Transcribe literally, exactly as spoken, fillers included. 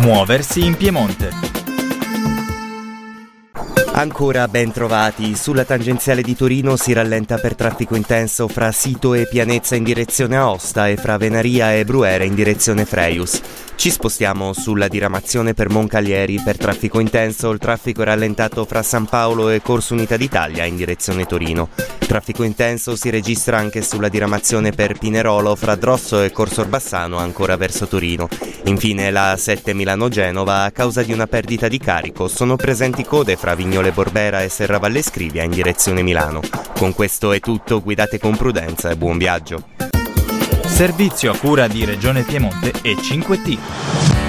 Muoversi in Piemonte. Ancora ben trovati. Sulla tangenziale di Torino si rallenta per traffico intenso fra Sito e Pianezza in direzione Aosta e fra Venaria e Bruere in direzione Freius. Ci spostiamo sulla diramazione per Moncalieri per traffico intenso. Il traffico è rallentato fra San Paolo e Corso Unità d'Italia in direzione Torino. Traffico intenso si registra anche sulla diramazione per Pinerolo fra Drosso e Corso Orbassano ancora verso Torino. Infine la A sette Milano-Genova, a causa di una perdita di carico sono presenti code fra Vignole Borbera e Serravalle Scrivia in direzione Milano. Con questo è tutto, guidate con prudenza e buon viaggio. Servizio a cura di Regione Piemonte e cinque T.